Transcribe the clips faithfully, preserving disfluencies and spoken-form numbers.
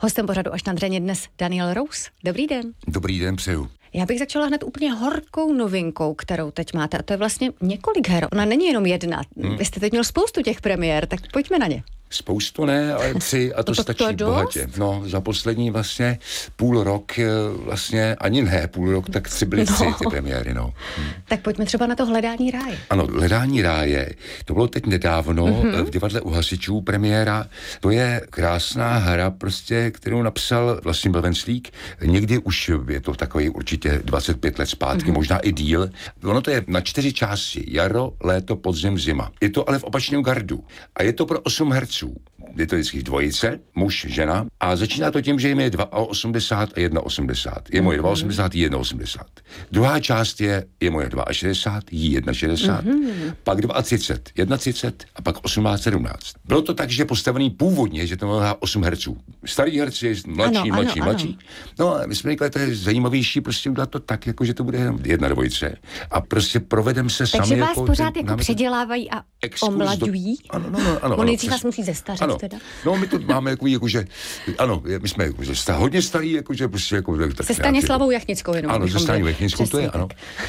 Hostem pořadu Až na dřeně dnes Daniel Rous. Dobrý den. Dobrý den, přeju. Já bych začala hned úplně horkou novinkou, kterou teď máte, a to je vlastně několik her. Ona není jenom jedna. Hmm. Vy jste teď měl spoustu těch premiér, tak pojďme na ně. Spoustu ne, ale tři a to, to stačí to bohatě. No, za poslední vlastně půl rok, vlastně ani ne půl rok, tak tři byly tři no. ty premiéry, no. Hmm. Tak pojďme třeba na to Hledání ráje. Ano, Hledání ráje, to bylo teď nedávno mm-hmm. v divadle U hasičů premiéra. To je krásná hra prostě, kterou napsal Vlastimil Venclík. Někdy už je to takový určitě dvacet pět let zpátky, mm-hmm. možná i díl. Ono to je na čtyři části. Jaro, léto, podzim, zima. Je to ale v opačném gardu. A je to pro osm herců. Je to vždycky dvojice, muž, žena, a začíná to tím, že jim je osmdesát dva a jedna osmdesát. Je moje osmdesát dva, jí jedna osmdesát. Druhá část je, je moje šedesát dva, jí jedna šedesát, mm-hmm. pak třicet dva, jedna třicet a pak osmnáct sedmnáct. Bylo to tak, že postavený původně, že to mělo osm herců. Starý herci, mladší, ano, mladší, ano, mladší. Ano. No a my jsme řekli, to je zajímavější prostě udělat to tak, jako že to bude jenom jedna dvojice. A prostě provedem se sami. Takže vás jako pořád jako předělávají a omlaďují? Do... Ano, no, no, ano. On nejdřív vás musí zestařit ano. teda. No, my to máme jako, jakože, ano, my jsme jakože hodně starý, jakože prostě jako... Se Stanislavou Jachnickou jenom. Ano, se Stanislavou Jachnickou, to je, ano.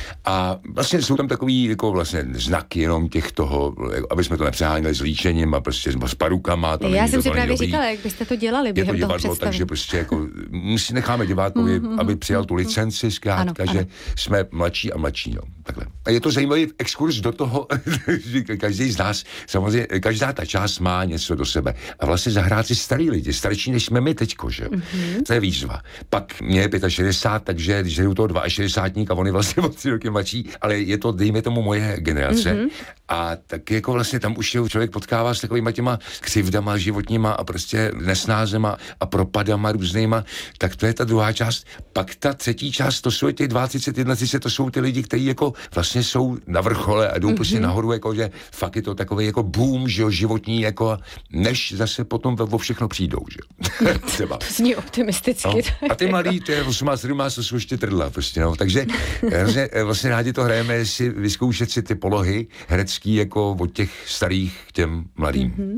A vlastně jsou tam takový jako vlastně znaky jenom těch toho, aby jsme to nepřeháněli s líčením a prostě s parukama. Já jsem si právě říkala, jak byste to dělali během toho představení. Takže prostě jako, my si necháme divákovi, mm-hmm. aby přijal tu licenci zkrátka, že jsme mladší a mladší, no, takhle. A je to zajímavý exkurs do toho, že každý z nás, samozřejmě, každá ta část má něco do sebe. A vlastně zahrát si starý lidi, starší než jsme my teďko, že? Mm-hmm. To je výzva. Pak mě je šedesát pět, takže když jdu toho šedesátník a on je vlastně o tři roky mladší, ale je to, dejme tomu, moje generace. Mm-hmm. A tak jako vlastně tam už je člověk potkává s takovýma těma křivdama životníma a prostě nesnázema a propadama různýma, tak to je ta druhá část. Pak ta třetí část, to jsou těch třicet dva, třicet jedna, to jsou ty lidi, kteří jako vlastně jsou na vrchole a jdou mm-hmm. prostě nahoru, jako že fakt je to takový jako boom, že jo, životní, jako než zase potom o všechno přijdou, že třeba. To zní optimisticky. No. A ty mladí, to je osmnáct sedmnáct, to jsou ještě trdla, prostě, no. Takže vlastně, vlastně rádi to hrajeme, si vyzkoušet si ty polohy herecký, jako od těch starých k těm mladým. Mm-hmm.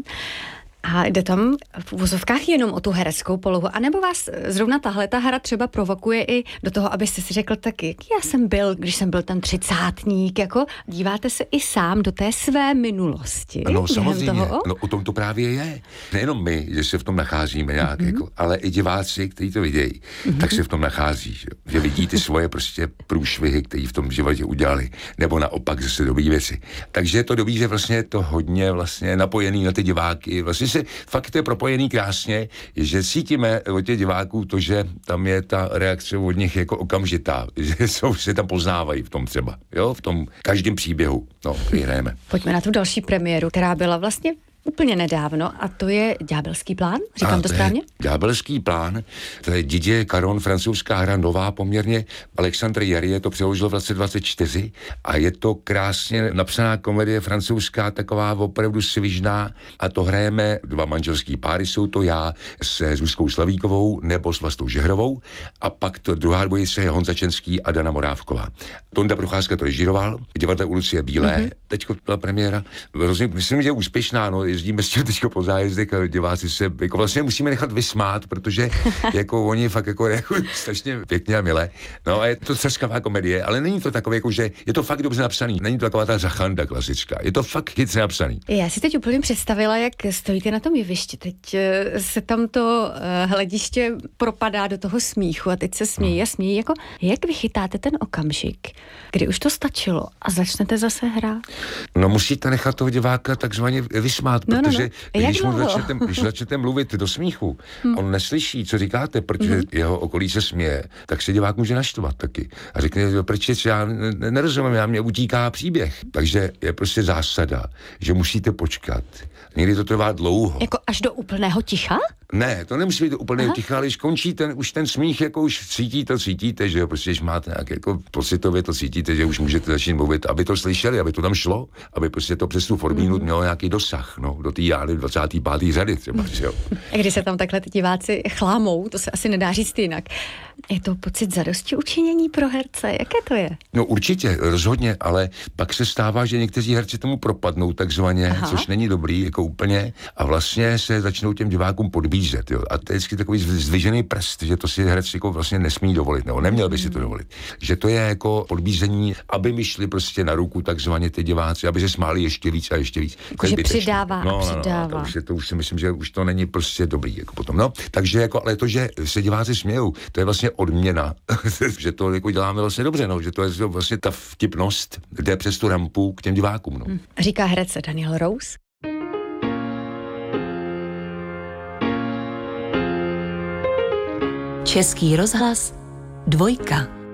A jde tam v uvozovkách jenom o tu hereckou polohu, anebo vás zrovna tahle ta hra třeba provokuje i do toho, abyste si řekl taky, jak já jsem byl, když jsem byl ten třicátník, jako díváte se i sám do té své minulosti. No samozřejmě, toho? No o tom to právě je. Nejenom my, že se v tom nacházíme nějak, mm-hmm. jako, ale i diváci, kteří to vidějí, mm-hmm. tak se v tom nachází, že, že vidí ty svoje prostě průšvihy, které v tom životě udělali, nebo naopak zase dobrý věci. Takže je to dobrý, že vlastně je to hodně vlastně napojený na ty diváky, vlastně fakt to je propojený krásně, že cítíme od těch diváků to, že tam je ta reakce od nich jako okamžitá, že jsou, se tam poznávají v tom třeba, jo, v tom každém příběhu, no, který hrajeme. Pojďme na tu další premiéru, která byla vlastně úplně nedávno, a to je Ďábelský plán, říkám a, to správně? Ďábelský plán, to je Didier Caron, francouzská hra, nová poměrně, Alexandre Jarry to přeložil v roce dvacet čtyři a je to krásně napsaná komedie francouzská, taková opravdu svižná, a to hrajeme, dva manželský páry, jsou to já se Zuzkou Slavíkovou nebo s Vlastou Žehrovou, a pak to druhá dvojice je Honza Čenský a Dana Morávková. Tonda Procházka to režíroval, divadle u Lucie Bílé, mm-hmm. teďko byla premiéra, rozumím, myslím, že je úspěšná, no, jezdíme s tím teďko po zájezdech a diváci se, jako vlastně musíme nechat vysmát, protože jako oni fakt jako reagují strašně pěkně a milé. No a je to třeskavá komedie, ale není to takové, jako že je to fakt dobře napsaný. Není to taková ta Zachanda klasická. Je to fakt chytře napsaný. Já si teď úplně představila, jak stojíte na tom jevišti. Teď se tam to hlediště propadá do toho smíchu a teď se smějí a smějí. Jako, jak vychytáte ten okamžik, kdy už to stačilo a začnete zase hrát? No musíte nechat toho diváka takzvaně vysmát, no, protože no, no. když mu začnete, když začnete mluvit do smíchu, hmm. on neslyší, co říkáte, protože hmm. jeho okolí se směje, tak se divák může naštvat taky. A řekne, proč já nerozumím, já mě utíká příběh. Takže je prostě zásada, že musíte počkat. Někdy to trvá dlouho. Jako až do úplného ticha? Ne, to nemusí být do úplného ticha, ale když končí ten, už ten smích, jako už cítíte, cítíte, že jo, prostě, když máte nějak jako pocitově to cítíte, že už můžete začít mluvit, aby to slyšeli, aby to tam šlo, aby prostě to přes tu formínu mělo nějaký dosah, no. no, do té jády dvacáté páté řady třeba, že jo. A když se tam takhle ty diváci chlámou, to se asi nedá říct jinak. Je to pocit zadosti učinění pro herce? Jaké to je? No určitě, rozhodně, ale pak se stává, že někteří herci tomu propadnou takzvaně, Aha. což není dobrý, jako úplně, a vlastně se začnou těm divákům podbízet, jo. A to je vždycky takový zdvižený prst, že to si herec jako vlastně nesmí dovolit, nebo neměl by si to dovolit. Že to je jako podbízení, aby mi šli prostě na ruku takzvaně ty diváci, aby se smáli ještě víc a ještě víc. Jako, že přidává no, a přidává. No, no, to, už je, to už si myslím, že už to není prostě dobrý, jako potom. No, takže jako, ale to, že se diváci smějou, to je vlastně odměna, že to jako děláme vlastně dobře, no, že to je vlastně ta vtipnost, jde přes tu rampu k těm divákům, no. Říká herec Daniel Rous. Český rozhlas dvojka.